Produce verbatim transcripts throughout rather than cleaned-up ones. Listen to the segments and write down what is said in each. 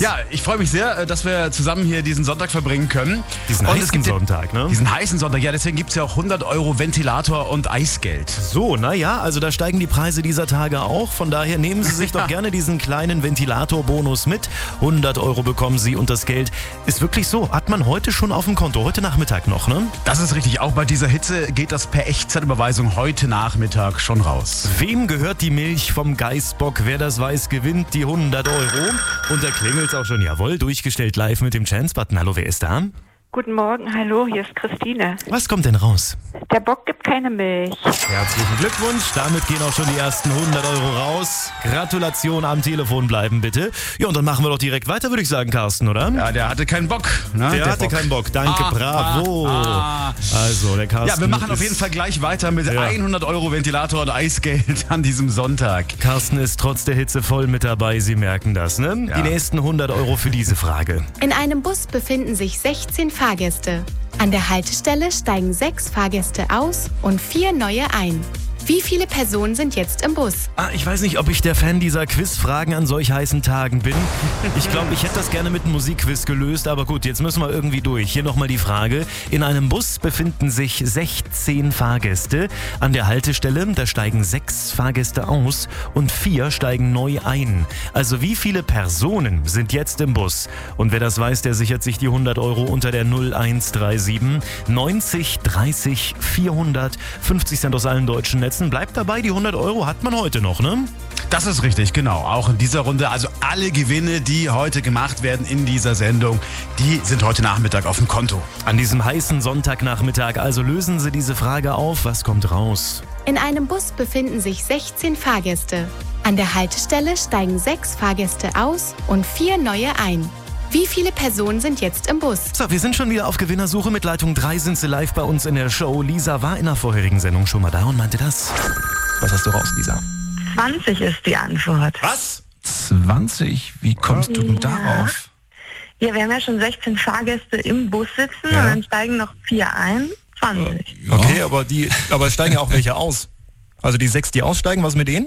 Ja, ich freue mich sehr, dass wir zusammen hier diesen Sonntag verbringen können. Diesen und heißen Sonntag, ne? Diesen heißen Sonntag, ja, deswegen gibt es ja auch hundert Euro Ventilator und Eisgeld. So, naja, also da steigen die Preise dieser Tage auch. Von daher nehmen Sie sich doch gerne diesen kleinen Ventilatorbonus mit. hundert Euro bekommen Sie und das Geld ist wirklich so. Hat man heute schon auf dem Konto, heute Nachmittag noch, ne? Das ist richtig. Auch bei dieser Hitze geht das per Echtzeitüberweisung heute Nachmittag schon raus. Wem gehört die Milch vom Geißbock? Wer das weiß, gewinnt die hundert Euro. Und da klingelt's auch schon. Jawohl, durchgestellt live mit dem Chance-Button. Hallo, wer ist da? Guten Morgen, hallo, hier ist Christine. Was kommt denn raus? Der Bock gibt keine Milch. Herzlichen Glückwunsch, damit gehen auch schon die ersten hundert Euro raus. Gratulation, am Telefon bleiben bitte. Ja, und dann machen wir doch direkt weiter, würde ich sagen, Carsten, oder? Ja, der hatte keinen Bock. Ne? Der, der hatte Bock. keinen Bock, danke, Ah, bravo. ah, ah. Also, der Carsten. Ja, wir machen ist, auf jeden Fall gleich weiter mit Ja. hundert Euro Ventilator und Eisgeld an diesem Sonntag. Carsten ist trotz der Hitze voll mit dabei, Sie merken das, ne? Ja. Die nächsten hundert Euro für diese Frage. In einem Bus befinden sich sechzehn Fahrgäste. An der Haltestelle steigen sechs Fahrgäste aus und vier neue ein. Wie viele Personen sind jetzt im Bus? Ah, ich weiß nicht, ob ich der Fan dieser Quizfragen an solch heißen Tagen bin. Ich glaube, ich hätte das gerne mit einem Musikquiz gelöst, aber gut, jetzt müssen wir irgendwie durch. Hier nochmal die Frage. In einem Bus befinden sich sechzehn Fahrgäste. An der Haltestelle, da steigen sechs Fahrgäste aus und vier steigen neu ein. Also wie viele Personen sind jetzt im Bus? Und wer das weiß, der sichert sich die hundert Euro unter der null eins drei sieben neunzig dreißig vierhundert. fünfzig Cent aus allen deutschen Netzen. Bleibt dabei, die hundert Euro hat man heute noch, ne? Das ist richtig, genau. Auch in dieser Runde. Also alle Gewinne, die heute gemacht werden in dieser Sendung, die sind heute Nachmittag auf dem Konto. An diesem heißen Sonntagnachmittag, also lösen Sie diese Frage auf. Was kommt raus? In einem Bus befinden sich sechzehn Fahrgäste. An der Haltestelle steigen sechs Fahrgäste aus und vier neue ein. Wie viele Personen sind jetzt im Bus? So, wir sind schon wieder auf Gewinnersuche. Mit Leitung drei sind Sie live bei uns in der Show. Lisa war in der vorherigen Sendung schon mal da und meinte das. Was hast du raus, Lisa? zwanzig ist die Antwort. Was? zwanzig? Wie kommst du denn darauf? Ja, wir haben ja schon sechzehn Fahrgäste im Bus sitzen Ja. und dann steigen noch vier ein. zwanzig. Okay, aber die, aber es steigen ja auch welche aus. Also die sechs, die aussteigen, was mit denen?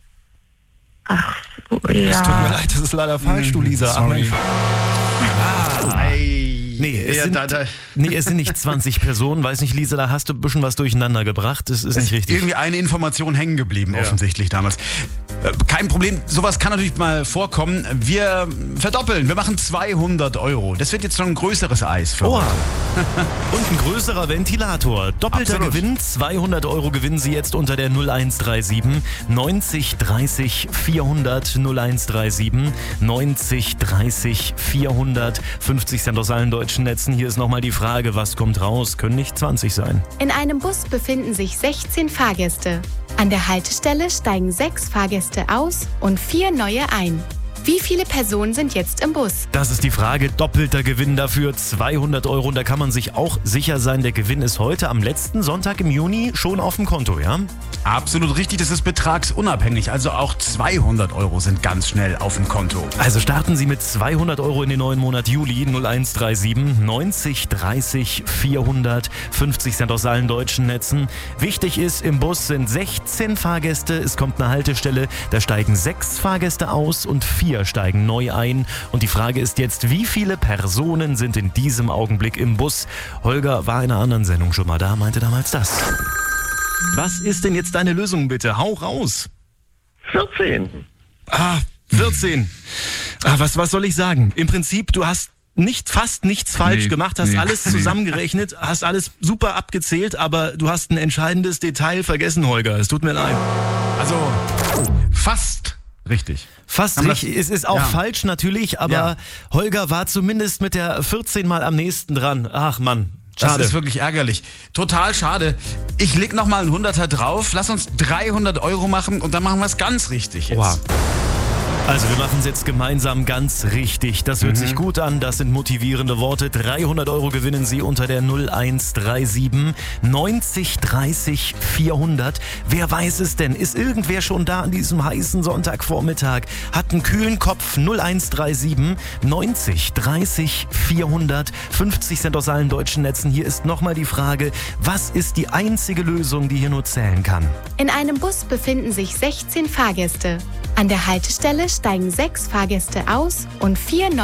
Ach so, Es tut mir ja. leid, das ist leider falsch, du Lisa. Ach, Sorry. Mensch. Nee, es, Ja, sind, da, da. nee, es sind nicht zwanzig Personen. Weiß nicht, Lisa, da hast du ein bisschen was durcheinander gebracht. Das ist nicht richtig. Irgendwie eine Information hängen geblieben, offensichtlich damals. Äh, Kein Problem, sowas kann natürlich mal vorkommen. Wir verdoppeln, wir machen zweihundert Euro. Das wird jetzt schon ein größeres Eis für Oha. heute. Und ein größerer Ventilator. Doppelter Absolut. Gewinn. zweihundert Euro gewinnen Sie jetzt unter der null eins drei sieben neunzig dreißig vierhundert null eins drei sieben neunzig dreißig vierhundert. fünfzig Cent aus allen deutschen Netzen. Hier ist nochmal die Frage, was kommt raus? Können nicht zwanzig sein. In einem Bus befinden sich sechzehn Fahrgäste. An der Haltestelle steigen sechs Fahrgäste aus und vier neue ein. Wie viele Personen sind jetzt im Bus? Das ist die Frage. Doppelter Gewinn dafür. zweihundert Euro. Und da kann man sich auch sicher sein, der Gewinn ist heute am letzten Sonntag im Juni schon auf dem Konto, ja? Absolut richtig, das ist betragsunabhängig. Also auch zweihundert Euro sind ganz schnell auf dem Konto. Also starten Sie mit zweihundert Euro in den neuen Monat Juli. null eins drei sieben neunzig dreißig vierhundert. fünfzig Cent aus allen deutschen Netzen. Wichtig ist, im Bus sind sechzehn Fahrgäste. Es kommt eine Haltestelle. Da steigen sechs Fahrgäste aus und vier steigen neu ein. Und die Frage ist jetzt, wie viele Personen sind in diesem Augenblick im Bus? Holger war in einer anderen Sendung schon mal da, meinte damals das. Was ist denn jetzt deine Lösung, bitte? Hau raus. vierzehn. Ah, vierzehn. Ah, was, was soll ich sagen? Im Prinzip, du hast nicht, fast nichts falsch Nee, gemacht, hast nee, alles nee. zusammengerechnet, hast alles super abgezählt, aber du hast ein entscheidendes Detail vergessen, Holger. Es tut mir leid. Also fast richtig. Fast Aber richtig. das- Es ist auch ja. falsch natürlich, aber Ja. Holger war zumindest mit der vierzehn mal am nächsten dran. Ach Mann, Das schade. ist wirklich ärgerlich. Total schade. Ich leg noch mal einen Hunderter drauf. Lass uns dreihundert Euro machen und dann machen wir es ganz richtig jetzt. Oha. Also wir machen es jetzt gemeinsam ganz richtig. Das hört sich gut an, das sind motivierende Worte. dreihundert Euro gewinnen Sie unter der null eins drei sieben neunzig dreißig vierhundert. Wer weiß es denn? Ist irgendwer schon da an diesem heißen Sonntagvormittag? Hat einen kühlen Kopf. null eins drei sieben neunzig dreißig vierhundert. fünfzig Cent aus allen deutschen Netzen. Hier ist nochmal die Frage, was ist die einzige Lösung, die hier nur zählen kann? In einem Bus befinden sich sechzehn Fahrgäste. An der Haltestelle steigen sechs Fahrgäste aus und vier